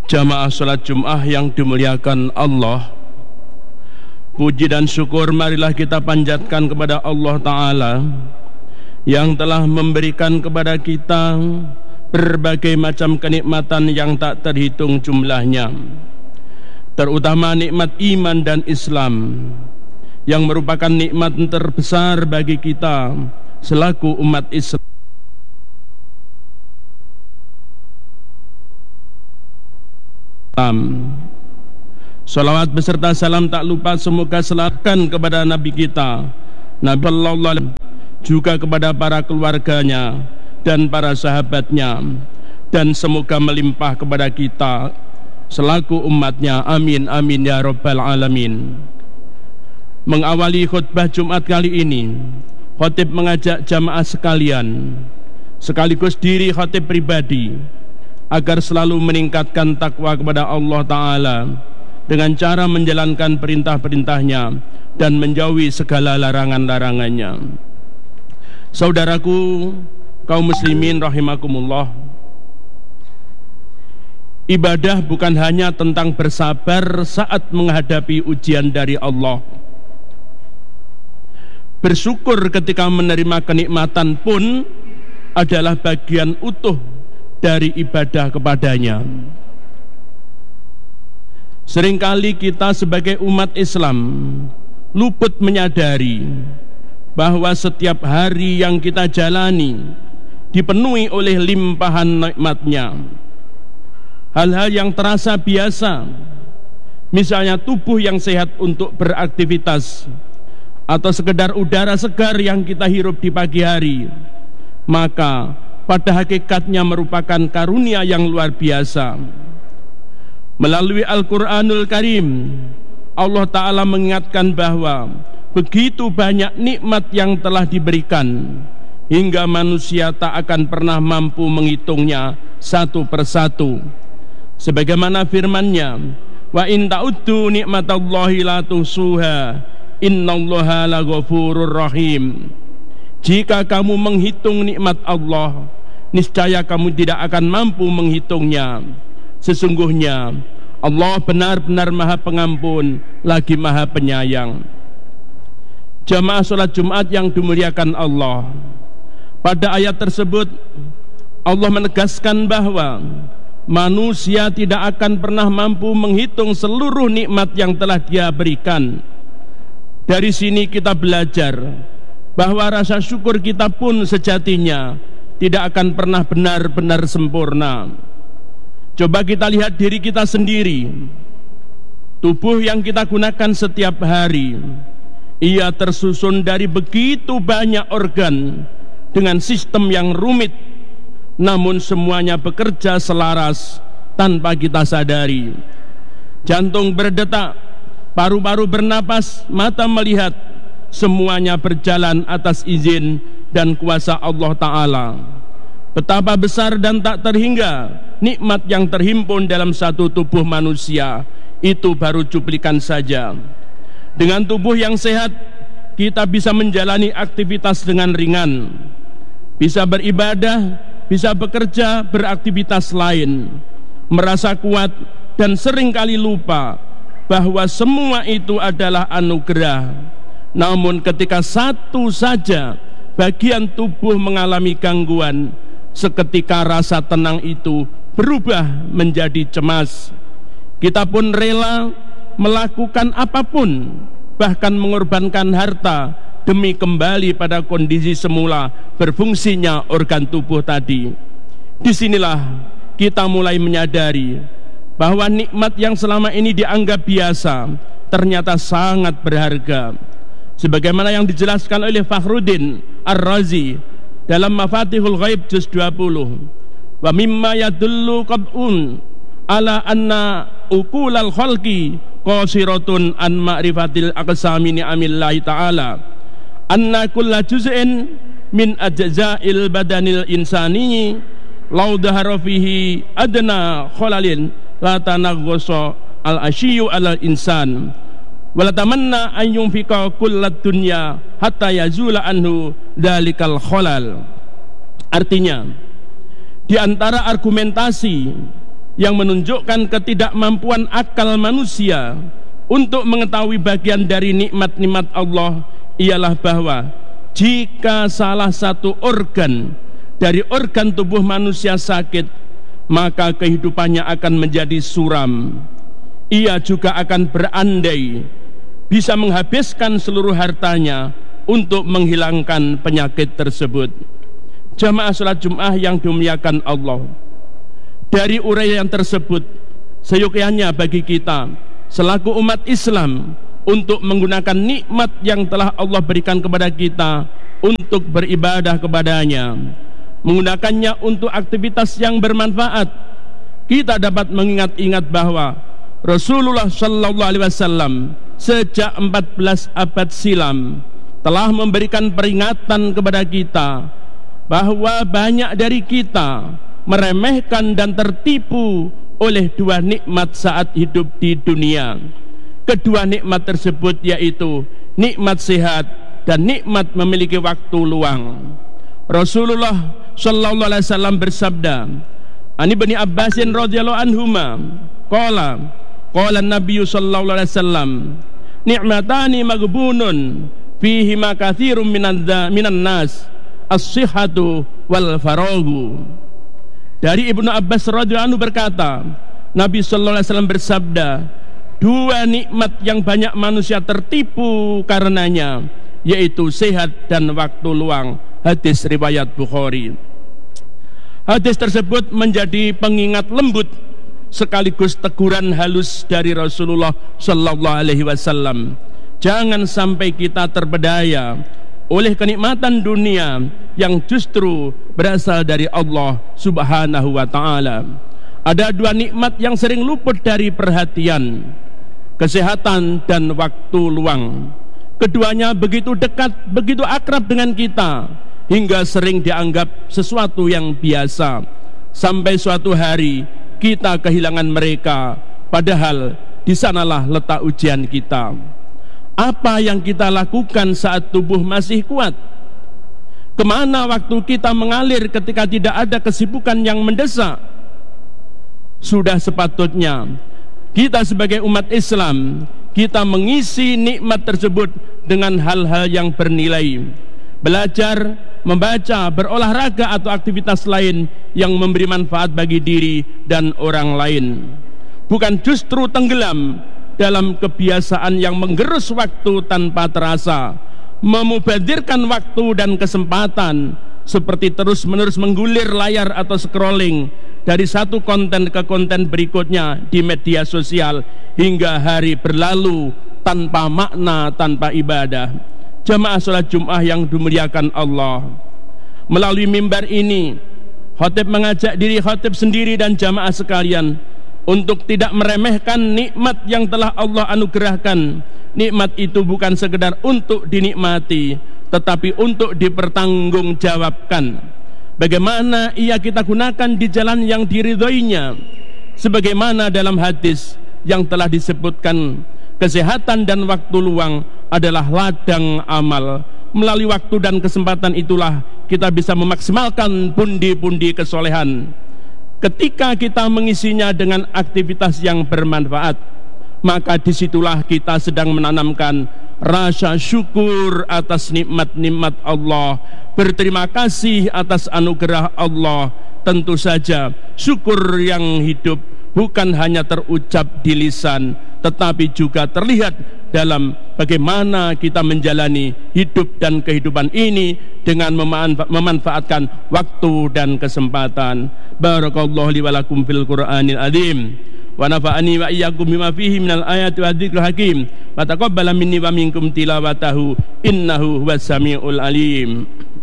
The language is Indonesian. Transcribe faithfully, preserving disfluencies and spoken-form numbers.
Jamaah salat Jum'ah yang dimuliakan Allah, puji dan syukur marilah kita panjatkan kepada Allah Ta'ala yang telah memberikan kepada kita berbagai macam kenikmatan yang tak terhitung jumlahnya, terutama nikmat iman dan Islam yang merupakan nikmat terbesar bagi kita selaku umat Islam. Salawat beserta salam tak lupa semoga selakan kepada Nabi kita Nabi Sallallahu Alaihi Wasallam, juga kepada para keluarganya dan para sahabatnya, dan semoga melimpah kepada kita selaku umatnya. Amin amin ya rabbal alamin. Mengawali khutbah Jumat kali ini, khatib mengajak jamaah sekalian sekaligus diri khatib pribadi agar selalu meningkatkan takwa kepada Allah Ta'ala dengan cara menjalankan perintah-perintahnya dan menjauhi segala larangan-larangannya. Saudaraku kaum muslimin rahimakumullah, ibadah bukan hanya tentang bersabar saat menghadapi ujian dari Allah. Bersyukur ketika menerima kenikmatan pun adalah bagian utuh dari ibadah kepadanya. Seringkali kita sebagai umat Islam luput menyadari bahwa setiap hari yang kita jalani dipenuhi oleh limpahan nikmatnya. Hal-hal yang terasa biasa, misalnya tubuh yang sehat untuk beraktivitas, atau sekedar udara segar yang kita hirup di pagi hari, maka pada hakikatnya merupakan karunia yang luar biasa. Melalui Al-Quranul Karim, Allah Ta'ala mengingatkan bahwa begitu banyak nikmat yang telah diberikan hingga manusia tak akan pernah mampu menghitungnya satu persatu. Sebagaimana firman-Nya, wa in ta'uddu nikmatallahi la tuhsuha innallaha laghafurur rahim. Jika kamu menghitung nikmat Allah, niscaya kamu tidak akan mampu menghitungnya. Sesungguhnya Allah benar-benar Maha Pengampun lagi Maha Penyayang. Jamaah salat Jumat yang dimuliakan Allah, pada ayat tersebut Allah menegaskan bahwa manusia tidak akan pernah mampu menghitung seluruh nikmat yang telah Dia berikan. Dari sini kita belajar bahwa rasa syukur kita pun sejatinya tidak akan pernah benar-benar sempurna. Coba kita lihat diri kita sendiri. Tubuh yang kita gunakan setiap hari, ia tersusun dari begitu banyak organ dengan sistem yang rumit, namun semuanya bekerja selaras tanpa kita sadari. Jantung berdetak, paru-paru bernapas, mata melihat, semuanya berjalan atas izin dan kuasa Allah Ta'ala. Betapa besar dan tak terhingga nikmat yang terhimpun dalam satu tubuh manusia. Itu baru cuplikan saja. Dengan tubuh yang sehat, kita bisa menjalani aktivitas dengan ringan, bisa beribadah, bisa bekerja, beraktivitas lain, merasa kuat, dan seringkali lupa bahwa semua itu adalah anugerah. Namun ketika satu saja bagian tubuh mengalami gangguan, seketika rasa tenang itu berubah menjadi cemas. Kita pun rela melakukan apapun, bahkan mengorbankan harta demi kembali pada kondisi semula berfungsinya organ tubuh tadi. Disinilah kita mulai menyadari bahwa nikmat yang selama ini dianggap biasa ternyata sangat berharga. Sebagaimana yang dijelaskan oleh Fakhruddin Ar-Razi dalam Mafatihul Ghaib juz dua puluh, wa mimma yadullu qad'un ala anna uqulal khalqi qasiratun an ma'rifatil aqsami ni'amillahi ta'ala, anna kulla juz'in min ajza'il badanil insani law dhahara fihi adna khalalin la tanaghassa al ashiyu al insan wala tamanna an yunfika kullad dunya hatta yazula anhu dalikal khalal. Artinya, di antara argumentasi yang menunjukkan ketidakmampuan akal manusia untuk mengetahui bagian dari nikmat-nikmat Allah ialah bahwa jika salah satu organ dari organ tubuh manusia sakit, maka kehidupannya akan menjadi suram. Ia juga akan berandai bisa menghabiskan seluruh hartanya untuk menghilangkan penyakit tersebut. Jamaah salat Jumat yang dimuliakan Allah, dari uraian tersebut seyogyanya bagi kita selaku umat Islam untuk menggunakan nikmat yang telah Allah berikan kepada kita untuk beribadah kepadanya, menggunakannya untuk aktivitas yang bermanfaat. Kita dapat mengingat-ingat bahwa Rasulullah Shallallahu Alaihi Wasallam sejak empat belas abad silam telah memberikan peringatan kepada kita bahwa banyak dari kita meremehkan dan tertipu oleh dua nikmat saat hidup di dunia. Kedua nikmat tersebut yaitu nikmat sehat dan nikmat memiliki waktu luang. Rasulullah Shallallahu Alaihi Wasallam bersabda, Ani Ibnu Abbasin radhiyallahu anhuma, qala qala Nabi Shallallahu Alaihi Wasallam, ni'matani maghbunun fihi ma katsirun minan minan nas, as-sihhatu wal faragu. Dari Ibnu Abbas radhiyallahu anhu berkata, Nabi Shallallahu Alaihi Wasallam bersabda, dua nikmat yang banyak manusia tertipu karenanya, yaitu sehat dan waktu luang. Hadis riwayat Bukhari. Hadis tersebut menjadi pengingat lembut sekaligus teguran halus dari Rasulullah Sallallahu Alaihi Wasallam. Jangan sampai kita terpedaya oleh kenikmatan dunia yang justru berasal dari Allah Subhanahu wa Ta'ala. Ada dua nikmat yang sering luput dari perhatian: kesehatan dan waktu luang. Keduanya begitu dekat, begitu akrab dengan kita, hingga sering dianggap sesuatu yang biasa, sampai suatu hari kita kehilangan mereka, padahal di sanalah letak ujian kita. Apa yang kita lakukan saat tubuh masih kuat? Kemana waktu kita mengalir ketika tidak ada kesibukan yang mendesak? Sudah sepatutnya kita sebagai umat Islam, kita mengisi nikmat tersebut dengan hal-hal yang bernilai. Belajar, membaca, berolahraga atau aktivitas lain yang memberi manfaat bagi diri dan orang lain. Bukan justru tenggelam dalam kebiasaan yang menggerus waktu tanpa terasa, memubadirkan waktu dan kesempatan, seperti terus-menerus menggulir layar atau scrolling dari satu konten ke konten berikutnya di media sosial hingga hari berlalu tanpa makna, tanpa ibadah. Jamaah sholat Jum'ah yang dimuliakan Allah, melalui mimbar ini khatib mengajak diri khatib sendiri dan jamaah sekalian untuk tidak meremehkan nikmat yang telah Allah anugerahkan. Nikmat itu bukan sekedar untuk dinikmati, tetapi untuk dipertanggungjawabkan. Bagaimana ia kita gunakan di jalan yang diridhoinya, sebagaimana dalam hadis yang telah disebutkan, kesehatan dan waktu luang adalah ladang amal. Melalui waktu dan kesempatan itulah kita bisa memaksimalkan pundi-pundi kesolehan. Ketika kita mengisinya dengan aktivitas yang bermanfaat, maka disitulah kita sedang menanamkan rasa syukur atas nikmat-nikmat Allah, berterima kasih atas anugerah Allah. Tentu saja syukur yang hidup bukan hanya terucap di lisan, tetapi juga terlihat dalam bagaimana kita menjalani hidup dan kehidupan ini dengan memanfa memanfaatkan waktu dan kesempatan. Barakallahu li wa lakum fil Qur'anil azim, wa nafa'ani wa iyyakum bima fihi minal ayati wa dzikril hakim, wa taqabbala minni wa minkum tilawatahu innahu huwas samiul alim.